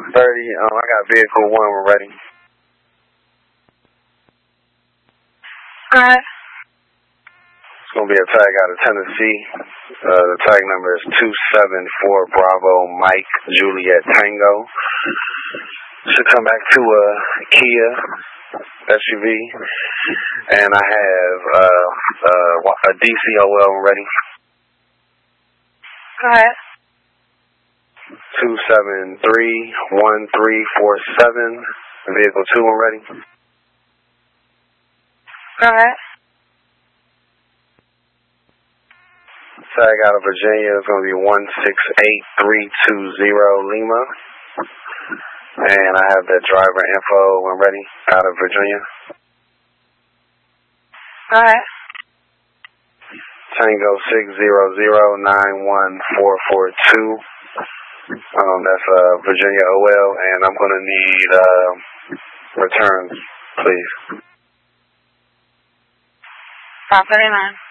30, I got vehicle 1, we're ready. Alright. It's going to be a tag out of Tennessee. The tag number is 274 Bravo Mike Juliet Tango. Should come back to a Kia SUV. And I have a DCOL ready. Go ahead. 273-1347. Vehicle 2, I'm ready. Go ahead. Tag out of Virginia is going to be 168320 Lima. And I have the driver info when ready out of Virginia. Go ahead. Tango 600-91442. That's Virginia OL, and I'm going to need returns, please. 539.